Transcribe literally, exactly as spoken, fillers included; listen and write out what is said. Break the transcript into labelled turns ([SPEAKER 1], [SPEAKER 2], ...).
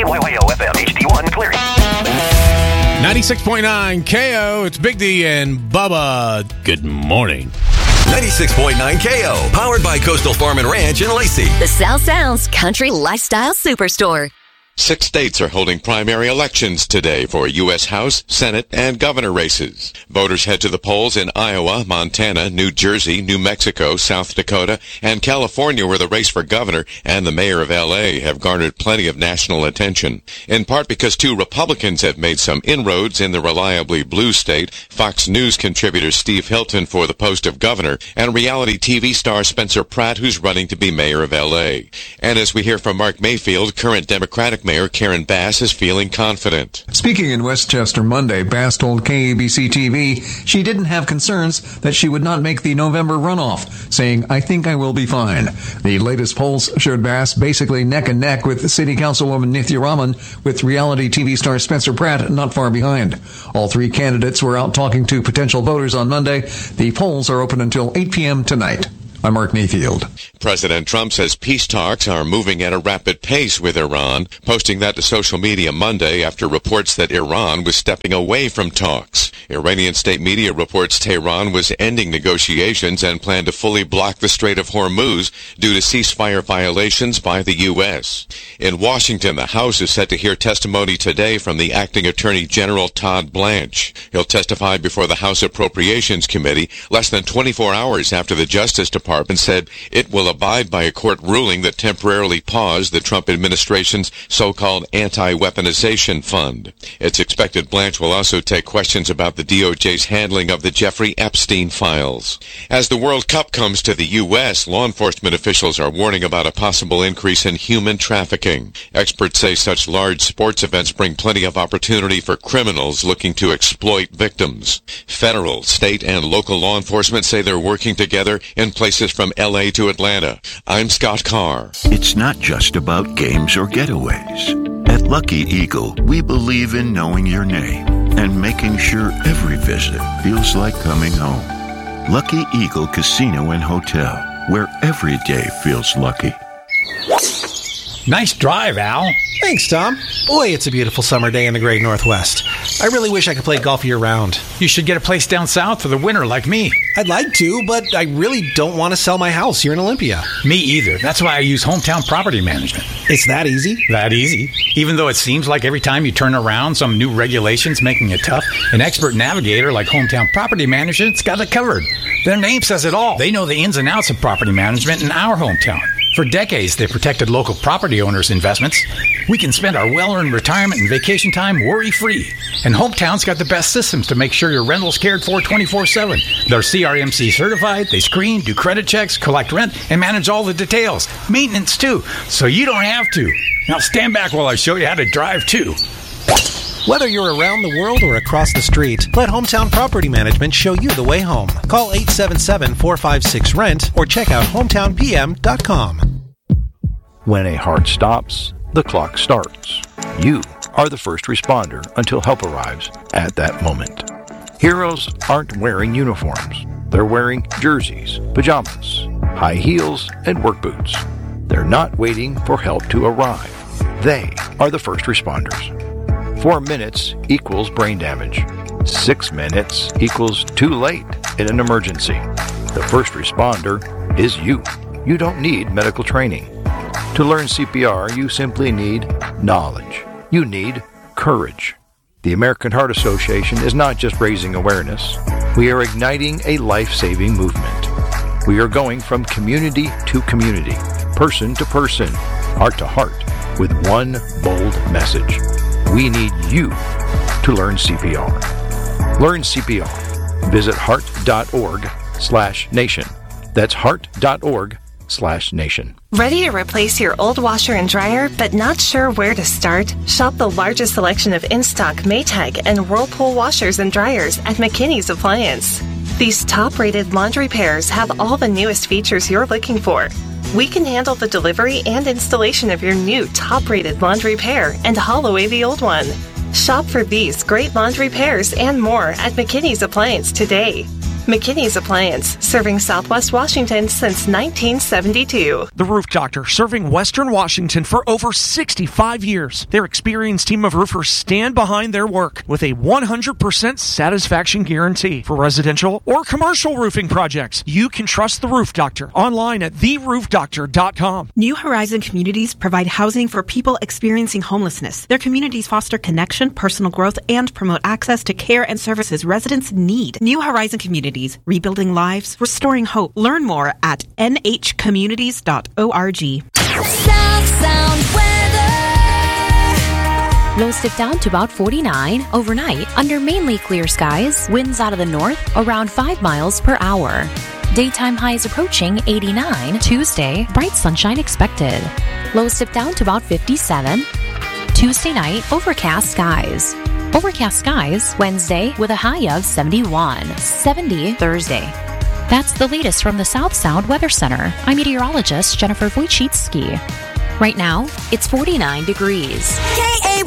[SPEAKER 1] Y Y O F M, H D one, clearing.
[SPEAKER 2] ninety-six point nine K O, it's Big D and Bubba. Good morning.
[SPEAKER 3] ninety-six point nine K O, powered by Coastal Farm and Ranch in Lacey.
[SPEAKER 4] The South Sounds Country Lifestyle Superstore.
[SPEAKER 5] Six states are holding primary elections today for U S House, Senate, and governor races. Voters head to the polls in Iowa, Montana, New Jersey, New Mexico, South Dakota, and California, where the race for governor and the mayor of L A have garnered plenty of national attention. In part because two Republicans have made some inroads in the reliably blue state, Fox News contributor Steve Hilton for the post of governor, and reality T V star Spencer Pratt, who's running to be mayor of L A. And as we hear from Mark Mayfield, current Democratic Mayor Karen Bass is feeling confident.
[SPEAKER 6] Speaking in Westchester Monday, Bass told K A B C T V she didn't have concerns that she would not make the November runoff, saying, "I think I will be fine." The latest polls showed Bass basically neck and neck with City Councilwoman Nithya Raman, with reality T V star Spencer Pratt not far behind. All three candidates were out talking to potential voters on Monday. The polls are open until eight p.m. tonight. I'm Mark Mayfield.
[SPEAKER 5] President Trump says peace talks are moving at a rapid pace with Iran, posting that to social media Monday after reports that Iran was stepping away from talks. Iranian state media reports Tehran was ending negotiations and planned to fully block the Strait of Hormuz due to ceasefire violations by the U S. In Washington, the House is set to hear testimony today from the acting Attorney General Todd Blanche. He'll testify before the House Appropriations Committee less than twenty-four hours after the Justice Department Department said it will abide by a court ruling that temporarily paused the Trump administration's so-called anti-weaponization fund. It's expected Blanche will also take questions about the D O J's handling of the Jeffrey Epstein files. As the World Cup comes to the U S, law enforcement officials are warning about a possible increase in human trafficking. Experts say such large sports events bring plenty of opportunity for criminals looking to exploit victims. Federal, state, and local law enforcement say they're working together in places from L A to Atlanta. I'm Scott Carr.
[SPEAKER 7] It's not just about games or getaways. At Lucky Eagle, we believe in knowing your name and making sure every visit feels like coming home. Lucky Eagle Casino and Hotel, where every day feels lucky.
[SPEAKER 8] Nice drive, Al.
[SPEAKER 9] Thanks, Tom. Boy, it's a beautiful summer day in the great Northwest. I really wish I could play golf year-round.
[SPEAKER 8] You should get a place down south for the winter like me.
[SPEAKER 9] I'd like to, but I really don't want to sell my house here in Olympia.
[SPEAKER 8] Me either. That's why I use Hometown Property Management.
[SPEAKER 9] It's that easy?
[SPEAKER 8] That easy. Even though it seems like every time you turn around, some new regulation's making it tough, an expert navigator like Hometown Property Management's got it covered. Their name says it all. They know the ins and outs of property management in our hometown. For decades, they've protected local property owners' investments. We can spend our well-earned retirement and vacation time worry-free. And Hometown's got the best systems to make sure your rental's cared for twenty-four seven. They're C R M C certified, they screen, do credit checks, collect rent, and manage all the details. Maintenance, too, so you don't have to. Now stand back while I show you how to drive, too.
[SPEAKER 9] Whether you're around the world or across the street, let Hometown Property Management show you the way home. Call eight seven seven, four five six, R E N T or check out hometown p m dot com.
[SPEAKER 10] When a heart stops, the clock starts. You are the first responder until help arrives at that moment. Heroes aren't wearing uniforms. They're wearing jerseys, pajamas, high heels, and work boots. They're not waiting for help to arrive. They are the first responders. Four minutes equals brain damage. Six minutes equals too late in an emergency. The first responder is you. You don't need medical training. To learn C P R, you simply need knowledge. You need courage. The American Heart Association is not just raising awareness. We are igniting a life-saving movement. We are going from community to community, person to person, heart to heart, with one bold message. We need you to learn C P R. Learn C P R. Visit heart.org slash nation. That's heart.org slash nation.
[SPEAKER 11] Ready to replace your old washer and dryer, but not sure where to start? Shop the largest selection of in-stock Maytag and Whirlpool washers and dryers at McKinney's Appliance. These top-rated laundry pairs have all the newest features you're looking for. We can handle the delivery and installation of your new top-rated laundry pair and haul away the old one. Shop for these great laundry pairs and more at McKinney's Appliance today. McKinney's Appliance, serving Southwest Washington since nineteen seventy-two.
[SPEAKER 12] The Roof Doctor, serving Western Washington for over sixty-five years. Their experienced team of roofers stand behind their work with a one hundred percent satisfaction guarantee. For residential or commercial roofing projects, you can trust the Roof Doctor. Online at the roof doctor dot com.
[SPEAKER 13] New Horizon Communities provide housing for people experiencing homelessness. Their communities foster connection, personal growth, and promote access to care and services residents need. New Horizon Communities, rebuilding lives, restoring hope. Learn more at n h communities dot org.
[SPEAKER 4] South Sound weather. Lows dip down to about forty-nine overnight under mainly clear skies. Winds out of the north around five miles per hour. Daytime highs approaching eighty-nine. Tuesday, bright sunshine expected. Lows dip down to about fifty-seven. Tuesday night, overcast skies. Overcast skies Wednesday with a high of seventy-one. seventy Thursday. That's the latest from the South Sound Weather Center. I'm meteorologist Jennifer Wojcicki. Right now, it's forty-nine degrees.
[SPEAKER 14] K A